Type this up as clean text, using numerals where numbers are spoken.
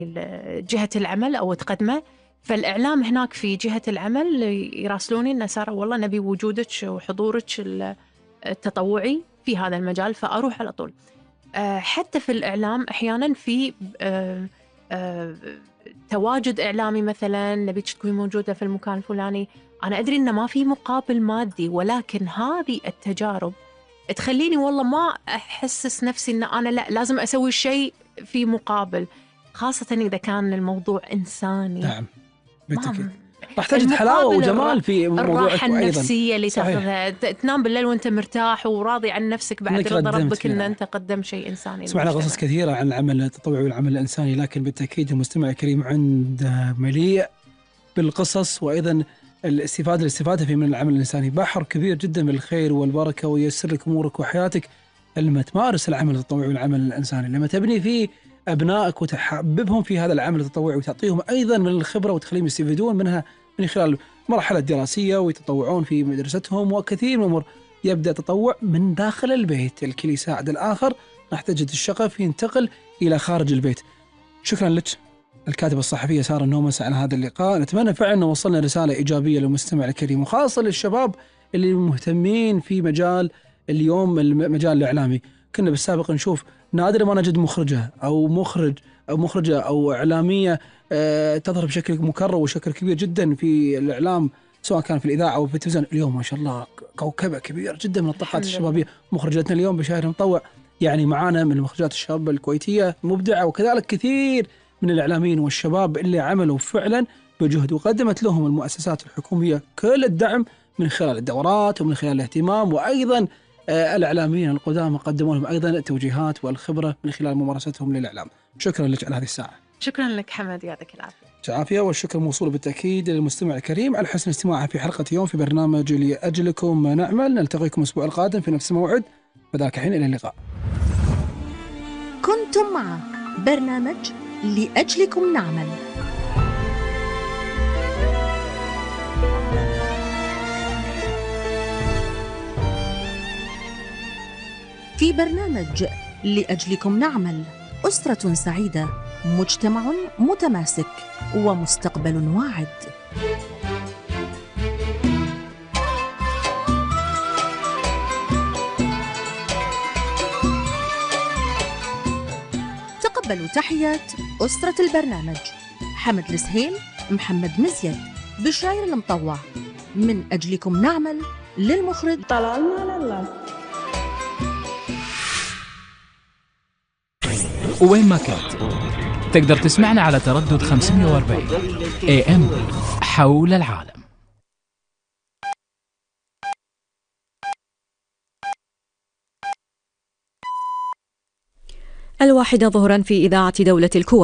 جهة العمل أو تقدمه، فالإعلام هناك في جهة العمل يراسلوني إن سارة والله نبي وجودك وحضورك التطوعي في هذا المجال، فأروح على طول. حتى في الإعلام أحيانا في تواجد إعلامي مثلا نبيك تكوني موجودة في المكان الفلاني. أنا أدري إن ما في مقابل مادي، ولكن هذه التجارب تخليني والله ما أحسس نفسي إن أنا لا لازم أسوي شيء في مقابل، خاصة إذا كان الموضوع إنساني. نعم بالتأكيد ما راح تجد حلاوة وجمال في موضوعك، الراحة وأيضا النفسية اللي صحيح. تاخذها، تنام بالليل وانت مرتاح وراضي عن نفسك بعد إنك رضا قدمت ربك ان فعلا. انت قدمت شيء انساني سمعنا للمجتمع. قصص كثيرة عن العمل التطوعي والعمل الإنساني، لكن بالتأكيد المستمع الكريم عنده مليء بالقصص، وأيضا الاستفادة في من العمل الإنساني بحر كبير جدا من الخير والبركة، وييسر لك أمورك وحياتك لما تمارس العمل التطوعي والعمل الإنساني، لما تبني فيه أبنائك وتحببهم في هذا العمل التطوعي وتعطيهم أيضا من الخبرة وتخليهم يستفيدون منها من خلال مرحلة دراسية ويتطوعون في مدرستهم وكثير من الأمور. يبدأ تطوع من داخل البيت، الكل يساعد الآخر، راح تجد الشغف ينتقل إلى خارج البيت. شكرا لك الكاتبة الصحفية سارة النومس على هذا اللقاء. نتمنى فعلا أن وصلنا رسالة إيجابية للمستمع الكريم، وخاصة للشباب اللي مهتمين في مجال اليوم المجال الإعلامي. كنا بالسابق نشوف نادر ما نجد مخرجة أو مخرجة أو إعلامية تظهر بشكل مكرر وشكل كبير جدا في الإعلام، سواء كان في الإذاعة أو في التلفزيون. اليوم ما شاء الله كوكبة كبير جدا من الطاقات الشبابية. مخرجتنا اليوم بشاهر مطوع، يعني معانا من المخرجات الشابة الكويتية مبدعة، وكذلك كثير من الإعلاميين والشباب اللي عملوا فعلا بجهد، وقدمت لهم المؤسسات الحكومية كل الدعم من خلال الدورات ومن خلال الاهتمام، وأيضا الإعلاميين القدامى قدموا لهم أيضا التوجيهات والخبرة من خلال ممارستهم للإعلام. شكرا لك على هذه الساعة. شكرا لك حمد، يعطيك العافية. والشكر موصول بالتأكيد للمستمع الكريم على حسن استماعه في حلقة يوم في برنامج لأجلكم نعمل. نلتقيكم الأسبوع القادم في نفس الموعد، فذاك حين إلى اللقاء. كنتم مع برنامج لأجلكم نعمل. في برنامج لأجلكم نعمل أسرة سعيدة، مجتمع متماسك، ومستقبل واعد. تقبلوا تحيات أسرة البرنامج: حمد السهيل، محمد مزيد، بشاير المطوع. من أجلكم نعمل للمخرج طلالنا لله. وين ما كنت تقدر تسمعنا على تردد 540 AM حول العالم. الواحدة ظهرا في إذاعة دولة الكويت.